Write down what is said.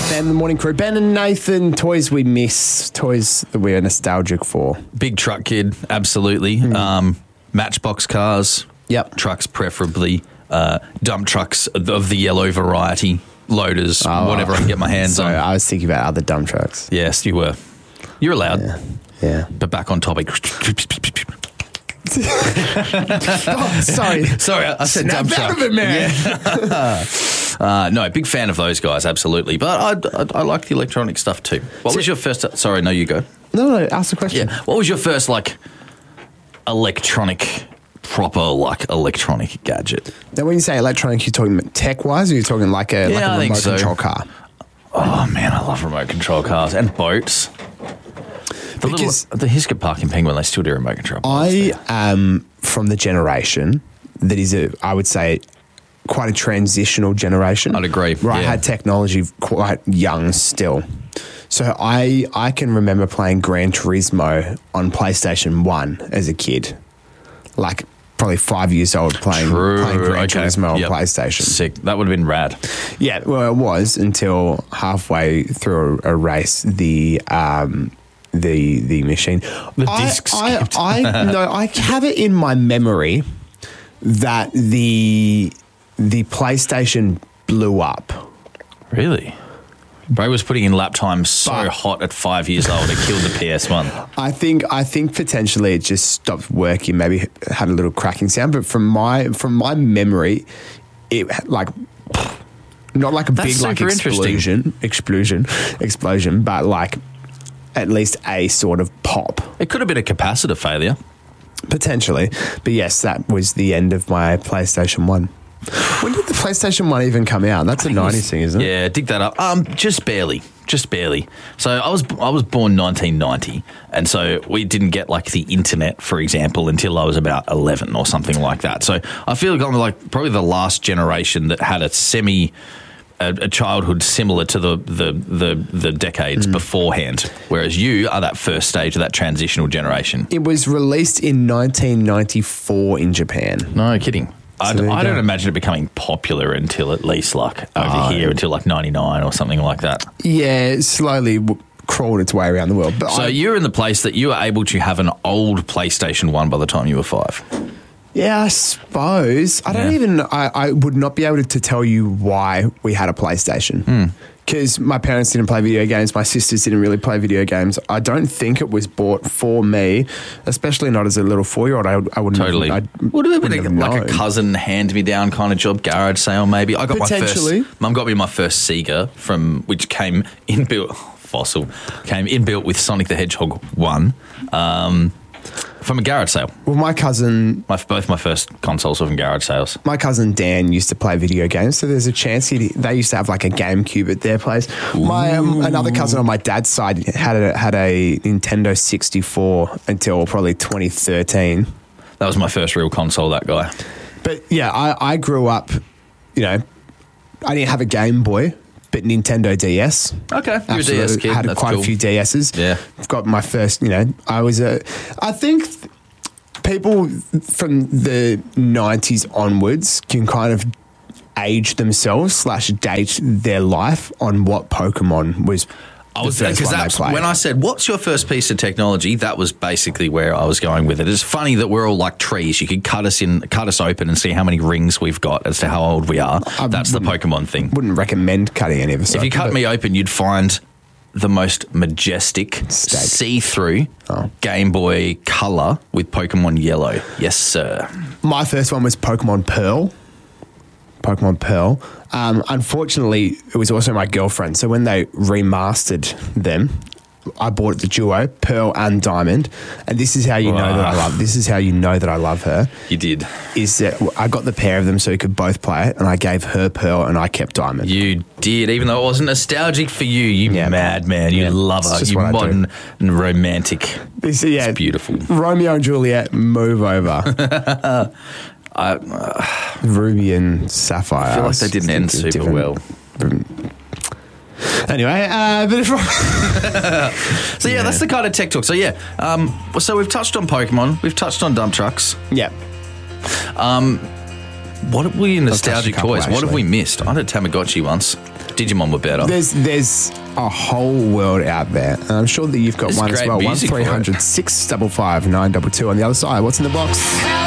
Ben, the morning crew. Ben and Nathan, toys we miss, toys that we're nostalgic for. Big truck kid, absolutely. Matchbox cars. Yep. Trucks preferably. Dump trucks of the yellow variety. Loaders, whatever I can get my hands on. I was thinking about other dump trucks. Yes, you were. You're allowed. Yeah. But back on topic. Sorry. Sorry, I said dump truck. Out of it, man. Yeah. No, big fan of those guys, absolutely. But I like the electronic stuff too. What was your first... Sorry, no, you go. No, ask the question. Yeah. What was your first, proper electronic gadget? Now, when you say electronic, you're talking tech-wise, or you're talking like a remote control car? Oh, man, I love remote control cars and boats. The Hiscock Park in Penguin, they still do remote control. I am from the generation that is, I would say, quite a transitional generation. I'd agree. Where I had technology quite young still. So I can remember playing Gran Turismo on PlayStation 1 as a kid. Like probably 5 years old playing Gran Turismo on PlayStation. Sick. That would have been rad. Yeah, well, it was until halfway through a race, the machine. The disc skipped. I have it in my memory that the PlayStation blew up. Really? Bro was putting in lap time hot at 5 years old, it killed the PS1. I think potentially it just stopped working, maybe had a little cracking sound, but from my memory, it not like a big explosion, but like at least a sort of pop. It could have been a capacitor failure. Potentially. But yes, that was the end of my PlayStation 1. When did the PlayStation 1 even come out? That's a 90s thing, isn't it? Yeah, dig that up. Just barely. So I was born 1990, and so we didn't get like the internet, for example, until I was about 11 or something like that. So I feel like I'm like probably the last generation that had a childhood similar to the decades beforehand, whereas you are that first stage of that transitional generation. It was released in 1994 in Japan. No kidding. I don't imagine it becoming popular until at least over here until 99 or something like that. Yeah, it slowly crawled its way around the world. But so you're in the place that you were able to have an old PlayStation 1 by the time you were 5. Yeah, I suppose. I would not be able to tell you why we had a PlayStation. Because my parents didn't play video games. My sisters didn't really play video games. I don't think it was bought for me, especially not as a little 4-year-old. I wouldn't totally. Would have been like a cousin hand-me-down kind of job, garage sale maybe. I got Mum got me my first Sega which came inbuilt with Sonic the Hedgehog 1. From a garage sale. Well, my cousin... Both my first consoles were from garage sales. My cousin Dan used to play video games, so there's a chance they used to have like a GameCube at their place. My another cousin on my dad's side had a Nintendo 64 until probably 2013. That was my first real console, that guy. But yeah, I grew up, I didn't have a Game Boy, but Nintendo DS. Okay, you're a DS kid. Had quite a few DSs. Yeah. I've got my first, I think people from the 90s onwards can kind of age themselves / date their life on what Pokemon was. Because that's when I said, what's your first piece of technology? That was basically where I was going with it. It's funny that we're all like trees. You could cut us open and see how many rings we've got as to how old we are. That's the Pokemon thing. Wouldn't recommend cutting any of us. If you cut me open, you'd find the most majestic, see-through Game Boy Color with Pokemon Yellow. Yes, sir. My first one was Pokemon Pearl. Unfortunately, it was also my girlfriend. So when they remastered them, I bought the duo, Pearl and Diamond. And this is how you know that I love. This is how you know that I love her. You did. Is that I got the pair of them so we could both play it, and I gave her Pearl and I kept Diamond. You did, even though it wasn't nostalgic for you. You madman. You love her. You modern and romantic. It's beautiful. Romeo and Juliet, move over. Ruby and Sapphire. I feel like they didn't end super well. Anyway, so that's the kind of tech talk. So so we've touched on Pokemon, we've touched on dump trucks. Yeah. What are we nostalgic toys? What have we missed? I had a Tamagotchi once. Digimon were better. There's a whole world out there, and I'm sure that you've got one as well. 1-300-655-922 on the other side. What's in the box?